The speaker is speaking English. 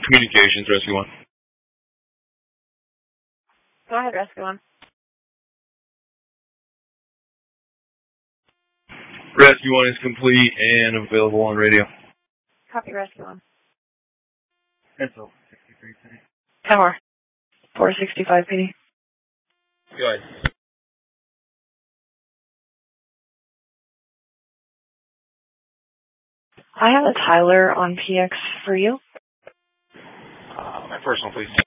Communications, Rescue 1. Go ahead, Rescue 1. Rescue 1 is complete and available on radio. Copy, Rescue 1. Pencil, 63 PD. Tower, 465 PD. Go ahead. I have a Tyler on PX for you. My personal, please.